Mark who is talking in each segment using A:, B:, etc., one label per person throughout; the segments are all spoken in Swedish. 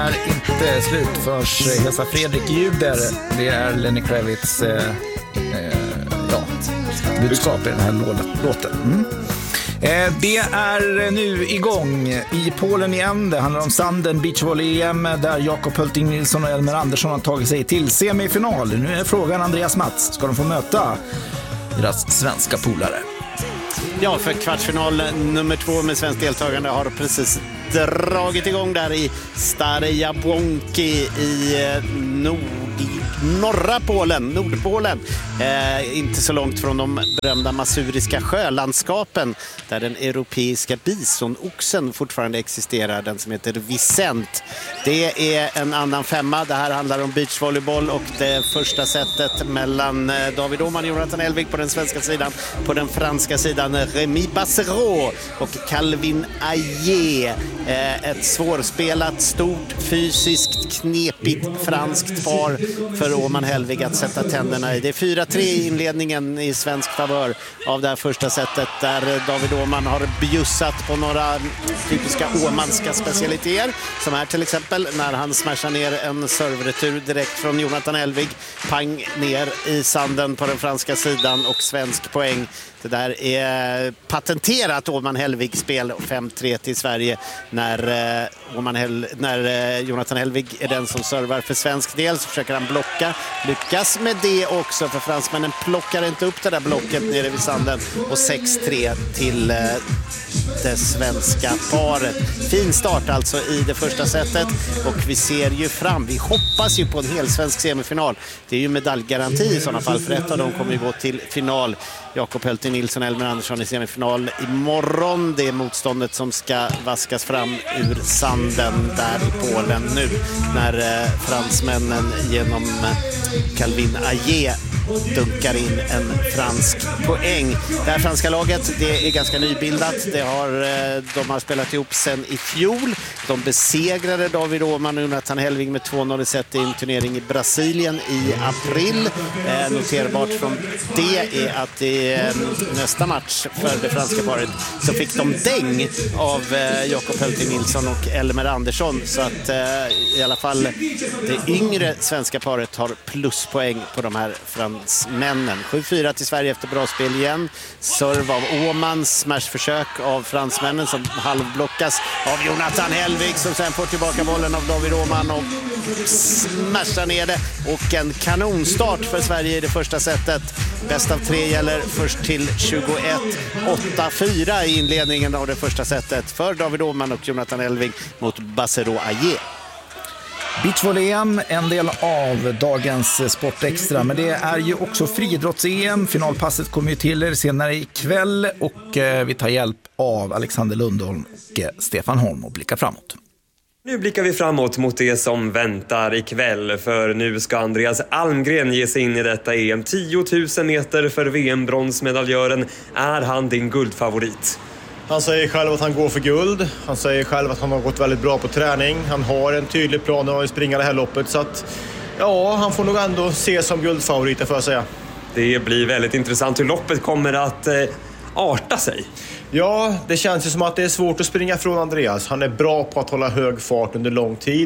A: Är inte slut för Hesa Fredrik ljuder. Det är Lenny Kravitz budskap i den här låten. Det är nu igång i Polen igen. Det handlar om Sanden beachvolley-EM där Jakob Hulting Nilsson och Elmer Andersson har tagit sig till semifinal. Nu är frågan Andreas Mats. Ska de få möta deras svenska polare?
B: Ja, för kvartsfinal nummer 2 med svensk deltagande har precis dragit igång där i Stare Jabłonki i norra Polen, Nordpolen. Inte så långt från de berömda masuriska sjölandskapen där den europeiska bisonoxen fortfarande existerar, den som heter Vicent. Det är en annan femma. Det här handlar om beachvolleyboll och det första setet mellan David Åhman och Jonathan Elvig på den svenska sidan. På den franska sidan Rémi Bassereau och Calvin Ayer. Ett svårspelat, stort, fysiskt, knepigt franskt par för Åhman Helvig att sätta tänderna i. Det är 4-3 i inledningen i svensk favör av det här första setet där David Åhman har bjussat på några typiska åmanska specialiteter. Som här till exempel när han smashar ner en serveretur direkt från Jonathan Elvig. Pang ner i sanden på den franska sidan och svensk poäng. Det där är patenterat Åhman Helvig spel 5-3 till Sverige när Jonathan Helvig är den som servar för svensk del, så försöker han blocka. Lyckas med det också, för fransmännen plockar inte upp det där blocket nere vid sanden och 6-3 till det svenska paret. Fin start alltså i det första setet och vi ser ju fram, vi hoppas ju på en hel svensk semifinal. Det är ju medaljgaranti i sådana fall, för ett av dem kommer ju gå till final. Jakob Hulting Nilsson och Elmer Andersson i semifinal imorgon. Det är motståndet som ska vaskas fram ur sanden där i Polen nu när fransmännen genom Calvin Ayer dunkar in en fransk poäng. Det här franska laget, det är ganska nybildat. De har spelat ihop sen i fjol. De besegrade David Åhman och Jonathan Helvig med 2-0 i set i en turnering i Brasilien i april. Noterbart från det är att i nästa match för det franska paret så fick de däng av Jakob Hulting Nilsson och Elmer Andersson, så att i alla fall det yngre svenska paret har pluspoäng på de här fransmännen. 7-4 till Sverige efter bra spel igen. Serv av Åhman, smashförsök av fransmännen som halvblockas av Jonathan Helvig som sen får tillbaka bollen av David Åhman och smashar ner det. Och en kanonstart för Sverige i det första setet. Bäst av 3 gäller först till 21. 8-4 i inledningen av det första setet för David Åhman och Jonathan Helvig mot Bassereau Ayer.
A: Beachvolley-EM, en del av dagens Sportextra, men det är ju också friidrotts-EM. Finalpasset kommer ju till er senare ikväll och vi tar hjälp av Alexander Lundholm och Stefan Holm och blickar framåt.
C: Nu blickar vi framåt mot det som väntar ikväll, för nu ska Andreas Almgren ge sig in i detta EM. 10 000 meter för VM-bronsmedaljören. Är han din guldfavorit?
D: Han säger själv att han går för guld. Han säger själv att han har gått väldigt bra på träning. Han har en tydlig plan att springa det här loppet. Så att, ja, han får nog ändå ses som guldfavoriten, för att säga.
C: Det blir väldigt intressant hur loppet kommer att arta sig.
D: Ja, det känns ju som att det är svårt att springa från Andreas. Han är bra på att hålla hög fart under lång tid.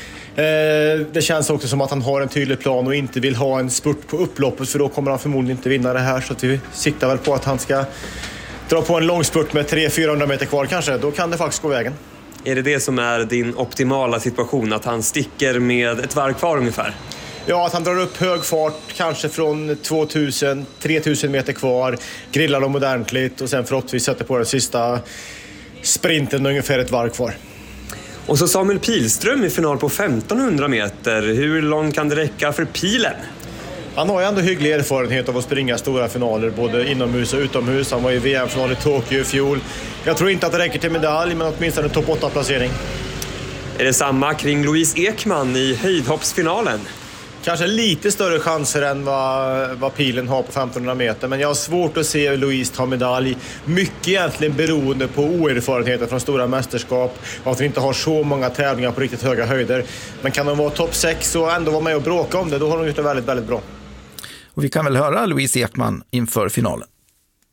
D: Det känns också som att han har en tydlig plan och inte vill ha en spurt på upploppet, för då kommer han förmodligen inte vinna det här. Så att vi siktar väl på att han ska dra på en lång spurt med 300-400 meter kvar kanske. Då kan det faktiskt gå vägen.
C: Är det som är din optimala situation, att han sticker med ett varv kvar ungefär?
D: Ja, att han drar upp hög fart kanske från 2000-3000 meter kvar, grillar dem ordentligt och sen förhoppningsvis sätter på den sista sprinten ungefär ett varv kvar.
C: Och så Samuel Pilström i final på 1500 meter. Hur långt kan det räcka för Pilen?
D: Han har ju ändå hygglig erfarenhet av att springa stora finaler både inomhus och utomhus. Han var i VM-final i Tokyo i fjol. Jag tror inte att det räcker till medalj, men åtminstone topp 8-placering.
C: Är det samma kring Louise Ekman i höjdhoppsfinalen?
D: Kanske lite större chanser än vad Pilen har på 1500 meter. Men jag har svårt att se Louise ta medalj. Mycket egentligen beroende på oerfarenheten från stora mästerskap. Och att vi inte har så många tävlingar på riktigt höga höjder. Men kan de vara topp 6 och ändå vara med och bråka om det, då har de gjort det väldigt, väldigt bra.
A: Och vi kan väl höra Louise Ekman inför finalen.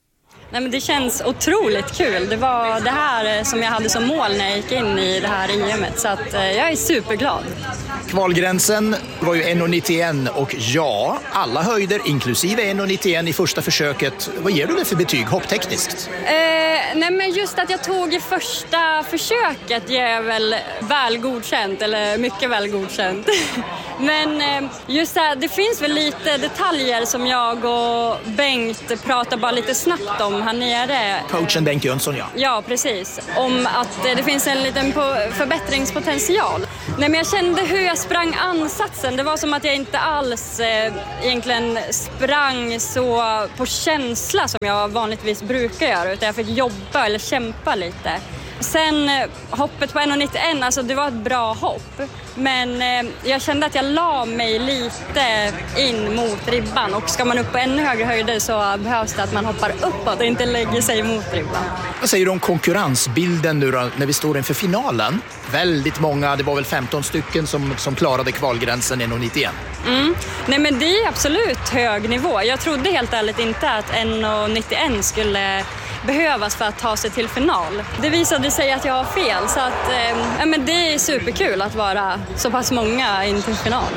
E: Nej, men det känns otroligt kul. Det var det här som jag hade som mål när jag gick in i det här EM:et, så att jag är superglad.
F: Kvalgränsen var ju 1,91 och ja, alla höjder inklusive 1,91 i första försöket. Vad ger du det för betyg hopptekniskt?
E: Nej, men just att jag tog i första försöket ger väl väl godkänt, eller mycket väl godkänt. Men just det här, det finns väl lite detaljer som jag och Bengt pratar bara lite snabbt om här nere.
F: Coachen Bengt Jönsson, ja.
E: Ja, precis. Om att det finns en liten förbättringspotential. Nej, men jag kände hur jag sprang ansatsen. Det var som att jag inte alls egentligen sprang så på känsla som jag vanligtvis brukar göra, utan jag fick jobba eller kämpa lite. Sen hoppet på 1,91, alltså det var ett bra hopp. Men jag kände att jag la mig lite in mot ribban. Och ska man upp på ännu högre höjder så behövs det att man hoppar uppåt och inte lägger sig mot ribban.
F: Vad säger du om konkurrensbilden nu då, när vi står inför finalen? Väldigt många, det var väl 15 stycken som klarade kvalgränsen 1,91.
E: Nej, men det är absolut hög nivå. Jag trodde helt ärligt inte att 1,91 skulle behövas för att ta sig till final. Det visade sig att jag har fel, så att men det är superkul att vara så pass många in till final.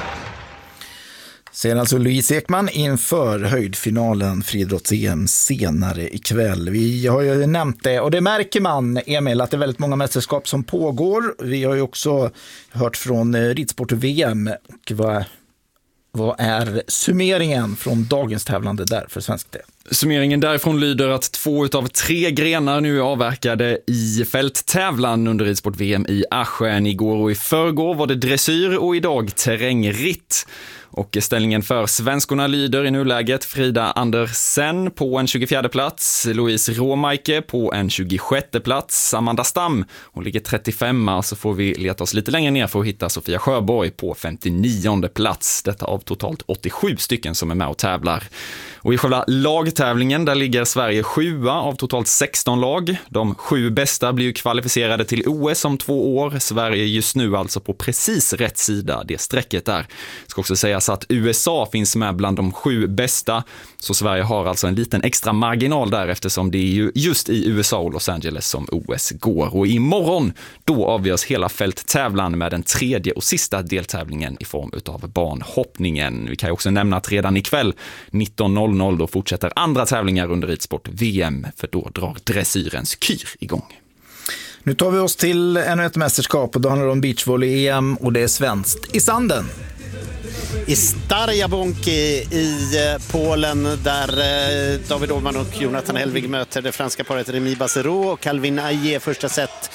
A: Ser alltså Louise Ekman inför höjdfinalen friidrotts-EM senare ikväll. Vi har ju nämnt det, och det märker man, Emil, att det är väldigt många mästerskap som pågår. Vi har ju också hört från ridsport-VM. Och vad är summeringen från dagens tävlande där för svensk del?
G: Summeringen därifrån lyder att 2 av 3 grenar nu är avverkade i fälttävlan under ridsport-VM i Aschen. Igår och i förrgår var det dressyr och idag terrängritt. Och ställningen för svenskorna lyder i nuläget: Frida Andersen på en 24:e plats, Louise Råmaike på en 26:e plats, Amanda Stam, hon ligger 35:a, så får vi leta oss lite längre ner för att hitta Sofia Sjöborg på 59:e plats. Detta av totalt 87 stycken som är med och tävlar. Och i själva lagtävlingen där ligger Sverige 7 av totalt 16 lag. De 7 bästa blir ju kvalificerade till OS om 2 år. Sverige just nu alltså på precis rätt sida det strecket där. Ska också sägas att USA finns med bland de 7 bästa. Så Sverige har alltså en liten extra marginal där, eftersom det är ju just i USA och Los Angeles som OS går. Och imorgon då avgörs hela fälttävlan med den 3:e och sista deltävlingen i form utav banhoppningen. Vi kan ju också nämna att redan ikväll 19:00 då fortsätter andra tävlingar under ridsport-VM, för då drar dressyrens kyr igång.
A: Nu tar vi oss till ännu ett mästerskap, och då handlar det om beachvolley-EM, och det är svenskt i sanden.
B: I Starja Bąki i Polen, där David Åhman och Jonathan Helvig möter det franska paret Rémi Bassero och Calvin Aie. Första set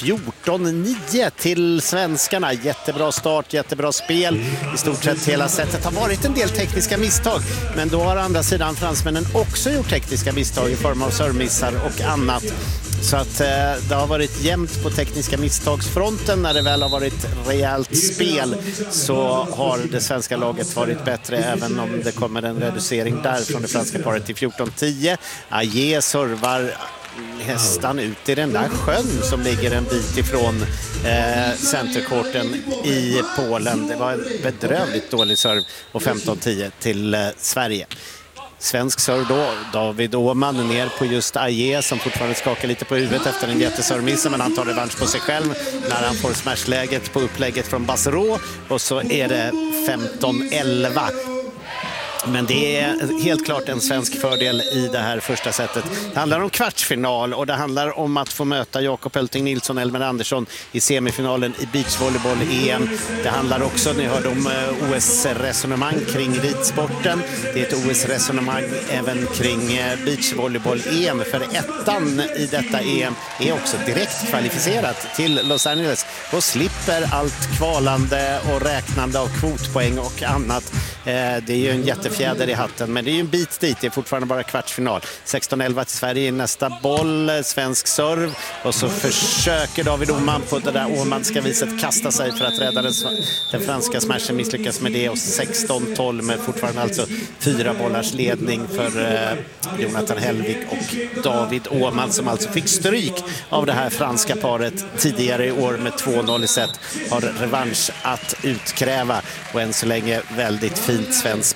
B: 14-9 till svenskarna. Jättebra start, jättebra spel. I stort sett hela setet har varit en del tekniska misstag, men då har andra sidan fransmännen också gjort tekniska misstag i form av servmissar och annat. Så att det har varit jämnt på tekniska misstagsfronten. När det väl har varit rejält spel så har det svenska laget varit bättre, även om det kommer en reducering där från det franska paret till 14-10. Aie servar hästan ut i den där sjön som ligger en bit ifrån centerkorten i Polen. Det var en bedrövligt dålig serv, och 15-10 till Sverige. Svensk serv då, David Åhman ner på just Aie, som fortfarande skakar lite på huvudet efter en jätteservmiss, men han tar revansch på sig själv när han får smashläget på upplägget från Bassero, och så är det 15-11. Men det är helt klart en svensk fördel i det här första setet. Det handlar om kvartsfinal, och det handlar om att få möta Jakob Hölting Nilsson och Elmer Andersson i semifinalen i beachvolleyboll-EM. Det handlar också, ni hörde om OS-resonemang kring ridsporten. Det är ett OS-resonemang även kring beachvolleyboll-EM, för ettan i detta EM är också direkt kvalificerat till Los Angeles och slipper allt kvalande och räknande av kvotpoäng och annat. Det är ju en jättefjäder i hatten, men det är ju en bit dit. Det är fortfarande bara kvartsfinal. 16-11 till Sverige i nästa boll. Svensk serv. Och så försöker David Åhman på det där Åhmanska viset kasta sig för att rädda den franska smashen. Misslyckas med det, och 16-12 med fortfarande alltså 4 bollars ledning för Jonathan Helvig och David Åhman, som alltså fick stryk av det här franska paret tidigare i år med 2-0 i set. Har revansch att utkräva, och än så länge väldigt fint svenskt spel. Svensk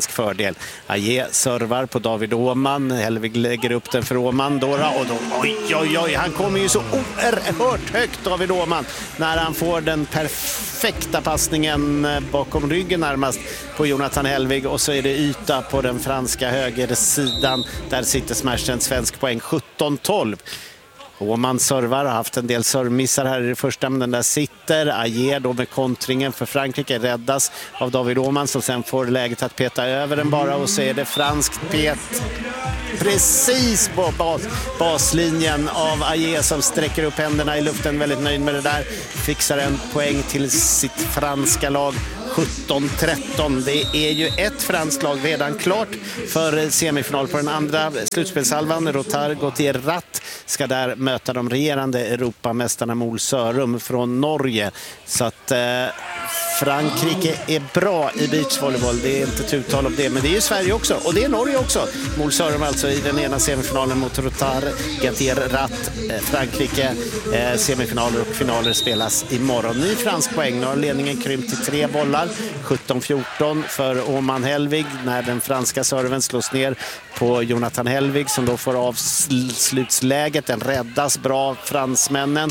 B: svensk fördel. Aje servar på David Åhman. Hellvig lägger upp den för Åhman. Och då, oj, han kommer ju så oerhört högt, David Åhman, när han får den perfekta passningen bakom ryggen närmast på Jonathan Hellvig. Och så är det yta på den franska högersidan. Där sitter smashen, svensk poäng 17-12. Åhman servar, har haft en del servmissar här i det första, men den där sitter. Aje då med kontringen för Frankrike räddas av David Åhman som sen får läget att peta över den bara, och så är det franskt pet precis på baslinjen av Aje som sträcker upp händerna i luften, väldigt nöjd med det där. Fixar en poäng till sitt franska lag. 17-13. Det är ju ett franskt lag redan klart för semifinal på den andra slutspelshalvan. Rotard Gautier Ratt ska där möta de regerande Europamästarna Mol Sørum från Norge. Så att Frankrike är bra i beachvolleyboll, det är inte ett uttal om det, men det är ju Sverige också, och det är Norge också. Mol Sørum alltså i den ena semifinalen mot Rotard Gautier Ratt. Frankrike, semifinaler och finaler spelas imorgon. Ny fransk poäng, nu har ledningen krympt till 3 bollar. 17-14 för Åhman Hellvig när den franska serven slås ner på Jonathan Hellvig som då får avslutsläget. Den räddas bra, fransmännen.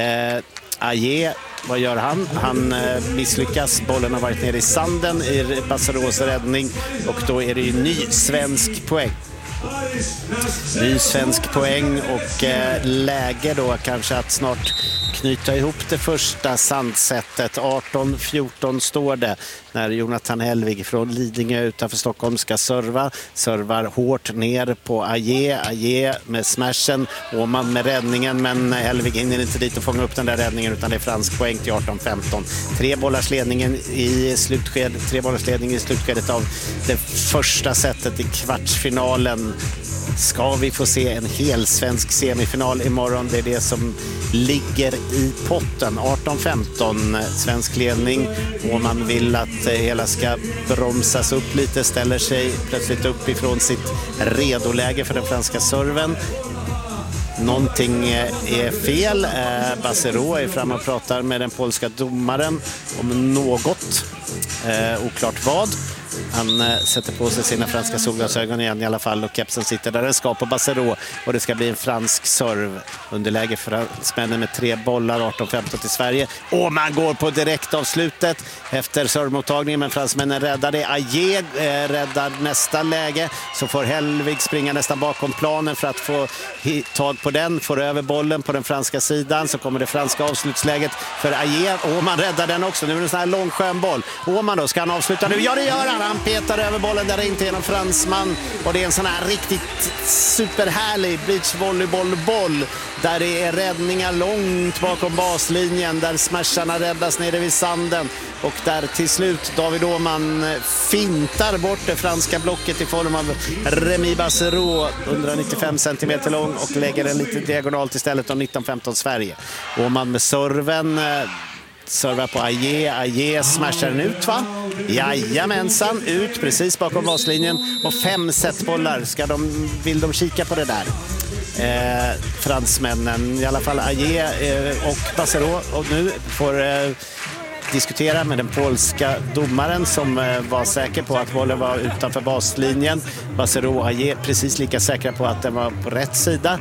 B: Aje, vad gör han? Han misslyckas. Bollen har varit nere i sanden i Basseros räddning, och då är det ju ny svensk poäng. Ny svensk poäng och läge då kanske att snart knyta ihop det första sandsättet. 18-14 står det när Jonathan Hellvig från Lidingö utanför Stockholm ska servar hårt ner på Aje med smashen, Åhman med räddningen, men Hellvig hinner inte dit och fånga upp den där räddningen, utan det är fransk poäng till 18-15. 3 bollars ledning i slutskedet av det första sättet i kvartsfinalen. Ska vi få se en hel svensk semifinal imorgon? Det är det som ligger i potten. 18-15 svensk ledning, och man vill att hela ska bromsas upp lite, ställer sig plötsligt upp ifrån sitt redoläge för den franska serven. Någonting är fel. Bassero är framme och pratar med den polska domaren om något. Oklart vad. Han sätter på sig sina franska solglasögon igen i alla fall, och kepsen sitter där den ska på Bassero, och det ska bli en fransk serv. Underläge för fransmännen med 3 bollar, 18-15 till Sverige. Och man går på direkt avslutet efter servmottagningen, men fransmännen räddar det. Aje räddar nästa läge, så får Hellvig springa nästan bakom planen för att få tag på den, får över bollen på den franska sidan, så kommer det franska avslutsläget för Aje, och man räddar den också. Nu är det en sån här lång skön boll. Åhman då, ska han avsluta nu? Ja, det gör han. Han petar över bollen där inte är någon fransman, och det är en sån här riktigt superhärlig beachvolleybollboll där det är räddningar långt bakom baslinjen, där smasharna räddas nere vid sanden, och där till slut David Åhman fintar bort det franska blocket i form av Remy Bassero, 195 cm lång, och lägger en lite diagonalt istället, om 19-15 Sverige. Åhman med serven servar på Aje smashar den ut, va? Jajamensan, ut precis bakom baslinjen, och 5 setbollar. Vill de kika på det där? Fransmännen, i alla fall Aje och Bassero, och nu får diskutera med den polska domaren som var säker på att bollen var utanför baslinjen. Bassero och Aje precis lika säkra på att den var på rätt sida.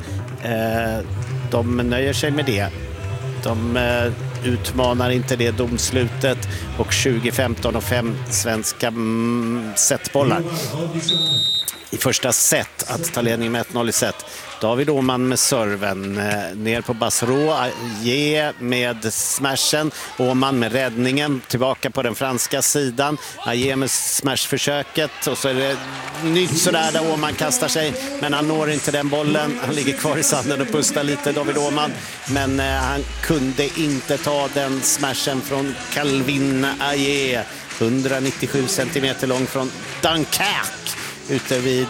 B: De nöjer sig med det. De utmanar inte det domslutet, och 20-15 och 5 svenska setbollar i första set att ta ledning med 1-0 i set. David Åhman med serven ner på Bassero, Aje med smashen, Åhman med räddningen tillbaka på den franska sidan, Aje med smashförsöket, och så är det nytt sådär där Åhman kastar sig, men han når inte den bollen. Han ligger kvar i sanden och pustar lite, David Åhman, men han kunde inte ta den smashen från Calvin Aje, 197 cm lång från Dunkerque ute vid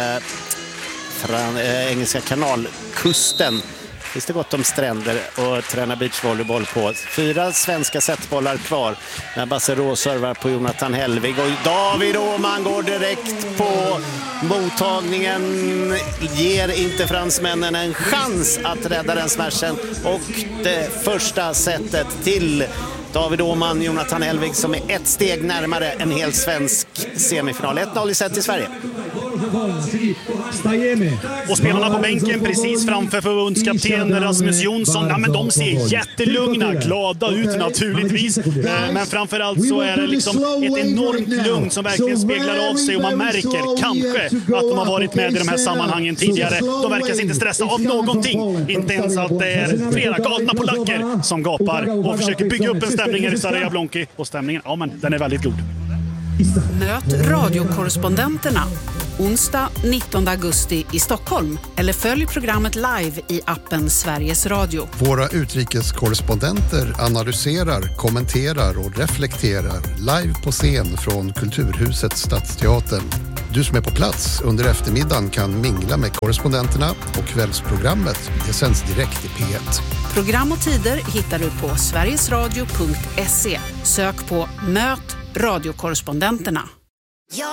B: Engelska kanalkusten. Finns det gott om stränder och träna beachvolleyboll på. 4 svenska setbollar kvar när Bassero servar på Jonathan Hellvig, och David Åhman går direkt på mottagningen, ger inte fransmännen en chans att rädda den smashen, och det första setet till David Åhman, Jonathan Elvig som är ett steg närmare en helt svensk semifinal. 1-0 i set till Sverige.
H: Och spelarna på bänken precis framför förbundskapten Rasmus Jonsson, ja, men de ser jättelugna, glada ut naturligtvis. Men framförallt så är det liksom ett enormt lugn som verkligen speglar av sig, och man märker kanske att de har varit med i de här sammanhangen tidigare. De verkar inte stressa av någonting, inte ens att det är flera galna polacker som gapar och försöker bygga upp en stämning här i Stara Jablonki. Och stämningen, ja men den är väldigt god.
I: Möt radiokorrespondenterna onsdag 19 augusti i Stockholm, eller följ programmet live i appen Sveriges Radio.
J: Våra utrikeskorrespondenter analyserar, kommenterar och reflekterar live på scen från Kulturhuset Stadsteatern. Du som är på plats under eftermiddagen kan mingla med korrespondenterna, och kvällsprogrammet sänds direkt i P1.
I: Program och tider hittar du på sverigesradio.se. Sök på Möt radiokorrespondenterna.